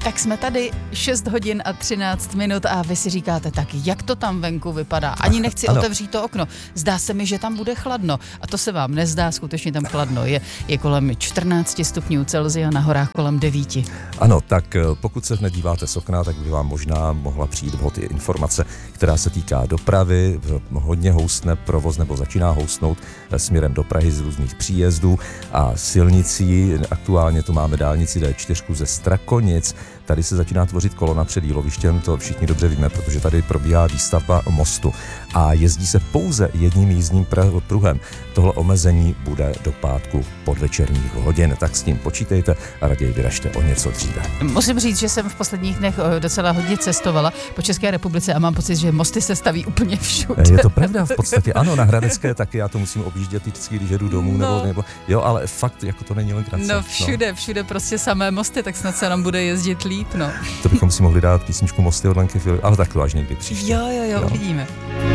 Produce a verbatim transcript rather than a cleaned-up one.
Tak jsme tady šest hodin a třináct minut a vy si říkáte tak, jak to tam venku vypadá. Ani nechci ano. otevřít to okno. Zdá se mi, že tam bude chladno. A to se vám nezdá, skutečně tam chladno. Je, je kolem čtrnáct stupňů Celsia, na horách kolem devět. Ano, tak pokud se hned díváte z okna, tak by vám možná mohla přijít vhod i informace, která se týká dopravy. Hodně houstne provoz, nebo začíná houstnout směrem do Prahy z různých příjezdů a silnicí. Aktuálně tu máme dálnici D čtyři ze Strakonic. Tady se začíná tvořit kolona před Jílovištěm, to všichni dobře víme, protože tady probíhá výstavba mostu a jezdí se pouze jedním jízdním pruhem. Tohle omezení bude do pátku podvečerních hodin, tak s tím počítejte a raději vyražte o něco dříve. Musím říct, že jsem v posledních dnech docela hodně cestovala po České republice a mám pocit, že mosty se staví úplně všude. Je to pravda, v podstatě ano, na Hradecké taky, já to musím objíždět vždycky, když jedu domů, no. nebo, nebo, jo, ale fakt, jako to není legrace. No všude, no. všude prostě samé mosty, tak snad se nám bude jezdit líp, no. To bychom si mohli dát písničku Mosty od Lenky Filip, ale tak to až někdy příště. Jo, jo, jo, jo. Uvidíme.